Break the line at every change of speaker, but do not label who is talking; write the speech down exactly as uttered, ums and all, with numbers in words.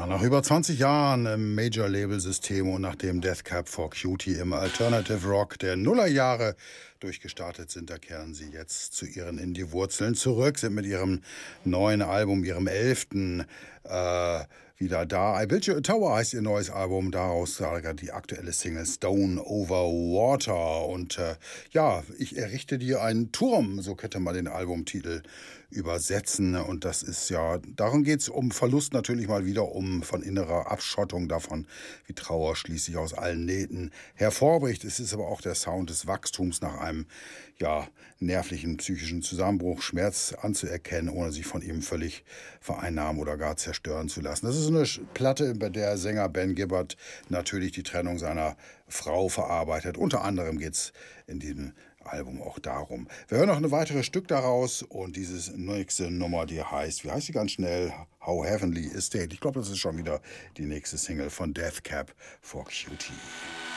Ja, nach über zwanzig Jahren im Major-Label-System und nachdem Death Cab for Cutie im Alternative Rock der Nullerjahre durchgestartet sind, da kehren sie jetzt zu ihren Indie-Wurzeln zurück, sind mit ihrem neuen Album, ihrem elften, äh, wieder da. I Built You a Tower heißt ihr neues Album, daraus gerade die aktuelle Single Stone Over Water. Und äh, ja, ich errichte dir einen Turm, so könnte man den Albumtitel übersetzen. Und das ist ja, darum geht es um Verlust natürlich mal wieder, um von innerer Abschottung davon, wie Trauer schließlich aus allen Nähten hervorbricht. Es ist aber auch der Sound des Wachstums nach einem ja, nervlichen psychischen Zusammenbruch, Schmerz anzuerkennen, ohne sich von ihm völlig vereinnahmen oder gar zerstören zu lassen. Das ist eine Platte, bei der Sänger Ben Gibbard natürlich die Trennung seiner Frau verarbeitet. Unter anderem geht es in diesem Album auch darum. Wir hören noch ein weiteres Stück daraus und diese nächste Nummer, die heißt, wie heißt die ganz schnell? How Heavenly Is It? Ich glaube, das ist schon wieder die nächste Single von Death Cab for Cutie.